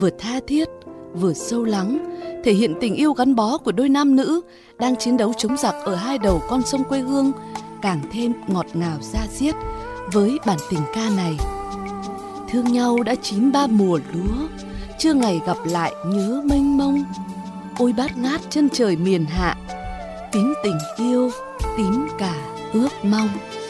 vừa tha thiết, vừa sâu lắng, thể hiện tình yêu gắn bó của đôi nam nữ đang chiến đấu chống giặc ở hai đầu con sông quê hương, càng thêm ngọt ngào da diết với bản tình ca này. Thương nhau đã chín ba mùa lúa, chưa ngày gặp lại nhớ mênh mông. Ôi bát ngát chân trời miền hạ, tím tình yêu, tím cả ước mong.